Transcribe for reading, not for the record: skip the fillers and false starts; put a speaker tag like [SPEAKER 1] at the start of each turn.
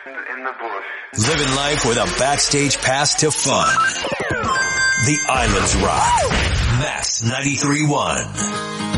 [SPEAKER 1] in the bush.
[SPEAKER 2] Living life with a backstage pass to fun. The Islands Rock. Max 93.1.